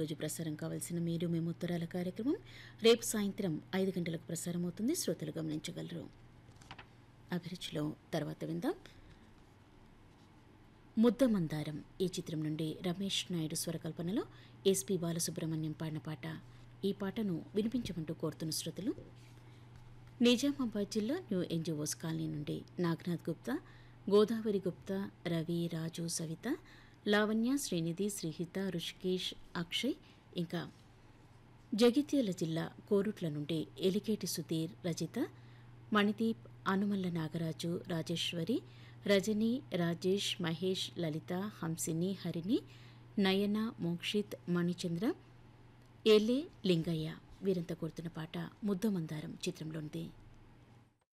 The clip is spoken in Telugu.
ఈరోజు ప్రసారం కావాల్సిన మీరు మేము ఉత్తరాల కార్యక్రమం రేపు సాయంత్రం 5 గంటలకు ప్రసారం అవుతుంది. శ్రోతలు గమనించగలరు. అభిరుచిలో తర్వాత విందాం. ముద్దమందారం ఈ చిత్రం నుండి రమేష్ నాయుడు స్వరకల్పనలో ఎస్పి బాలసుబ్రహ్మణ్యం పాడిన పాట. ఈ పాటను వినిపించమంటూ కోరుతున్న శ్రోతలు నిజామాబాద్ జిల్లా న్యూ ఎన్జిఓస్ కాలనీ నుండి నాగనాథ్ గుప్తా, గోదావరి గుప్తా, రవి, రాజు, సవిత, లావణ్య, శ్రీనిధి, శ్రీహిత, రుషికేష్, అక్షయ్, ఇంకా జగిత్యాల జిల్లా కోరుట్ల నుండి ఎలికేటి సుధీర్, రజిత, మణిదీప్, అనుమల్ల నాగరాజు, రాజేశ్వరి, రజని, రాజేష్, మహేష్, లలిత, హంసిని, హరిణి, నయన, మోక్షిత్, మణిచంద్ర, ఏలే, లింగయ్య వీరంతా కోరుతున్న పాట ముద్దమందారం చిత్రంలోనిది.